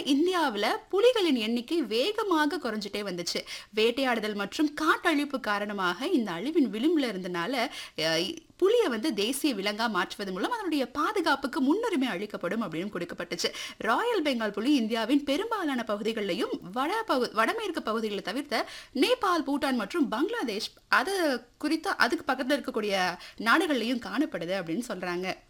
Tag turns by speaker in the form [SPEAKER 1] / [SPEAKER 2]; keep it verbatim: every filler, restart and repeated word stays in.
[SPEAKER 1] இந்தியாவுல புலிகளின் எண்ணிக்கை வேகமாக குறைஞ்சிட்டே வந்துச்சு. வேட்டையாடுதல் மற்றும் காட்டழிப்பு காரணமாக இந்த அழிவின் விளிம்புல இருந்தனால, அ புலிய வந்து தேசிய விலங்கா மாற்றுவது மூலம் அதனுடைய பாதுகாப்புக்கு முன்னுரிமை அளிக்கப்படும் அப்படின்னு கொடுக்கப்பட்டுச்சு. ராயல் பெங்கால் புலி இந்தியாவின் பெரும்பாலான பகுதிகளிலும் வட பகு வடமேற்கு பகுதிகளை தவிர்த்த நேபாள், பூட்டான் மற்றும் பங்களாதேஷ் அது குறித்த அதுக்கு பக்கத்துல இருக்கக்கூடிய நாடுகள்லயும் காணப்படுது அப்படின்னு சொல்றாங்க.